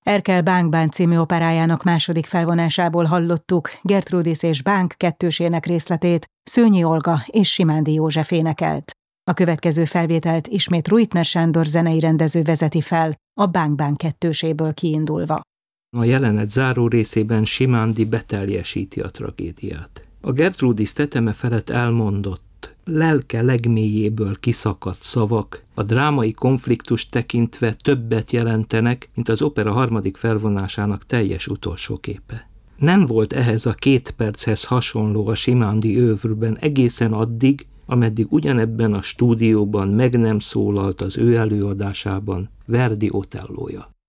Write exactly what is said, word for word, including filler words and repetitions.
Erkel Bánk-Bán című operájának második felvonásából hallottuk Gertrudis és Bánk kettősének részletét, Szőnyi Olga és Simándi József énekelt. A következő felvételt ismét Ruitner Sándor zenei rendező vezeti fel, a Bánk-Bán kettőséből kiindulva. A jelenet záró részében Simándi beteljesíti a tragédiát. A Gertrudis teteme felett elmondott, lelke legmélyéből kiszakadt szavak a drámai konfliktust tekintve többet jelentenek, mint az opera harmadik felvonásának teljes utolsó képe. Nem volt ehhez a két perchez hasonló a Simándi övürben egészen addig, ameddig ugyanebben a stúdióban meg nem szólalt az ő előadásában Verdi Otellója.